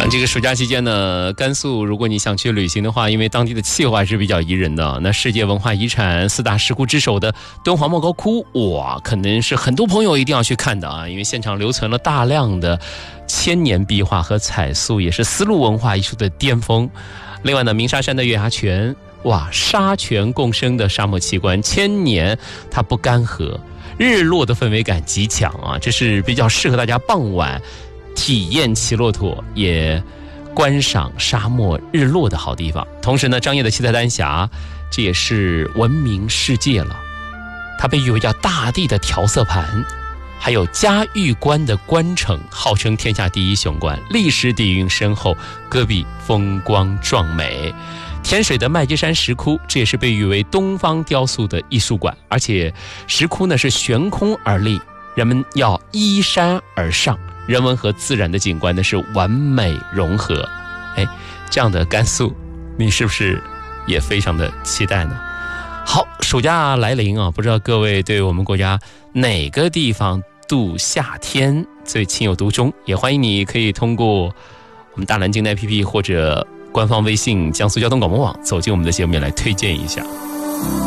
这个暑假期间呢，甘肃如果你想去旅行的话，因为当地的气候还是比较宜人的。那世界文化遗产4大石窟之首的敦煌莫高窟，哇，可能是很多朋友一定要去看的啊，因为现场留存了大量的千年壁画和彩塑，也是丝路文化艺术的巅峰。另外呢，鸣沙山的月牙泉，哇，沙泉共生的沙漠奇观，千年它不干涸，日落的氛围感极强啊，这是比较适合大家傍晚体验骑骆驼也观赏沙漠日落的好地方。同时呢，张掖的七彩丹霞，这也是闻名世界了，它被誉为叫大地的调色盘。还有嘉峪关的关城，号称天下第一雄关，历史底蕴深厚，戈壁风光壮美。天水的麦积山石窟，这也是被誉为东方雕塑的艺术馆，而且石窟呢是悬空而立，人们要依山而上，人文和自然的景观呢是完美融合。这样的甘肃，你是不是也非常的期待呢？好，暑假来临啊，不知道各位对我们国家哪个地方度夏天最情有独钟？也欢迎你可以通过我们大南京的 APP 或者官方微信江苏交通广播网走进我们的节目来推荐一下。